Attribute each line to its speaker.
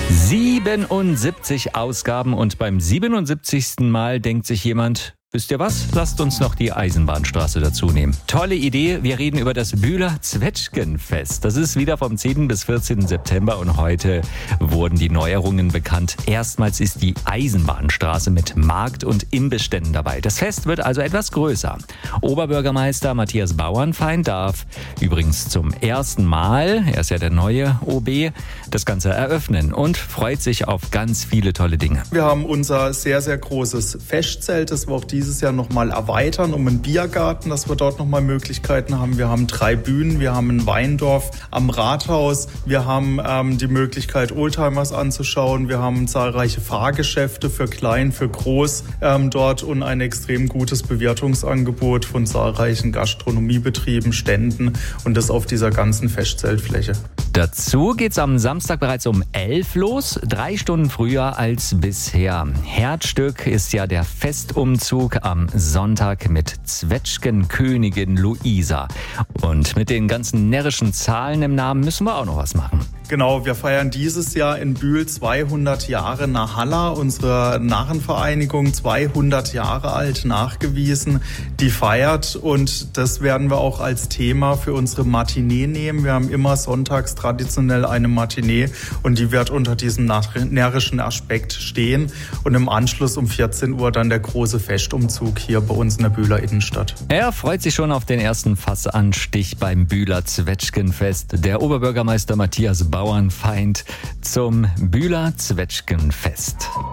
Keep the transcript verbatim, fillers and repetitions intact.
Speaker 1: siebenundsiebzig Ausgaben und beim siebenundsiebzigsten Mal denkt sich jemand, wisst ihr was? Lasst uns noch die Eisenbahnstraße dazu nehmen. Tolle Idee. Wir reden über das Bühler Zwetschgenfest. Das ist wieder vom zehnten bis vierzehnten September und heute wurden die Neuerungen bekannt. Erstmals ist die Eisenbahnstraße mit Markt- und Imbissständen dabei. Das Fest wird also etwas größer. Oberbürgermeister Matthias Bauernfeind darf übrigens zum ersten Mal, er ist ja der neue O B, das Ganze eröffnen und freut sich auf ganz viele tolle Dinge.
Speaker 2: Wir haben unser sehr, sehr großes Festzelt, das wir auch dieses Jahr nochmal erweitern um einen Biergarten, dass wir dort nochmal Möglichkeiten haben. Wir haben drei Bühnen, wir haben ein Weindorf am Rathaus, wir haben ähm, die Möglichkeit, Oldtimers anzuschauen, wir haben zahlreiche Fahrgeschäfte für klein, für groß ähm, dort und ein extrem gutes Bewirtungsangebot von zahlreichen Gastronomiebetrieben, Ständen und das auf dieser ganzen Festzeltfläche.
Speaker 1: Dazu geht's am Samstag bereits um elf los, drei Stunden früher als bisher. Herzstück ist ja der Festumzug am Sonntag mit Zwetschgenkönigin Luisa. Und mit den ganzen närrischen Zahlen im Namen müssen wir auch noch was machen.
Speaker 2: Genau, wir feiern dieses Jahr in Bühl zweihundert Jahre Nahalla, unsere Narrenvereinigung, zweihundert Jahre alt, nachgewiesen, die feiert und das werden wir auch als Thema für unsere Matinee nehmen. Wir haben immer sonntags traditionell eine Matinee und die wird unter diesem närrischen Aspekt stehen und im Anschluss um vierzehn Uhr dann der große Festumzug hier bei uns in der Bühler Innenstadt.
Speaker 1: Er freut sich schon auf den ersten Fassanstich beim Bühler Zwetschgenfest. Der Oberbürgermeister Matthias Bauernfeind zum Bühler Zwetschgenfest.